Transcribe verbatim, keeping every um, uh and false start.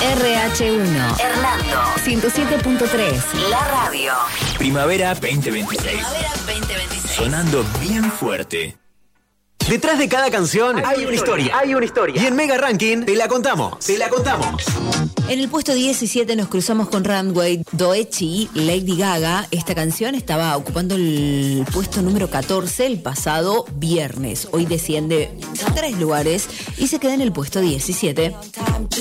R H uno. Hernando. ciento siete punto tres. La radio. Primavera veinte veintiséis. Primavera veinte veintiséis. Sonando bien fuerte. Detrás de cada canción hay, hay una historia. historia. Hay una historia. Y en Mega Ranking te la contamos. Te la contamos. En el puesto diecisiete nos cruzamos con Runway, Doechii, Lady Gaga. Esta canción estaba ocupando el puesto número catorce el pasado viernes. Hoy desciende tres lugares y se queda en el puesto diecisiete.